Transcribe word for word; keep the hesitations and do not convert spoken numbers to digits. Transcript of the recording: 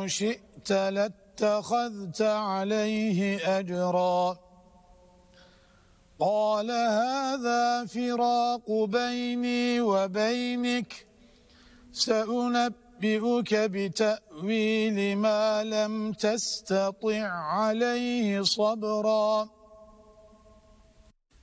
لو شئت لاتخذت عليه أجرا قال هذا فراق بيني وبينك سأنبئك بتأويل ما لم تستطع عليه صبرا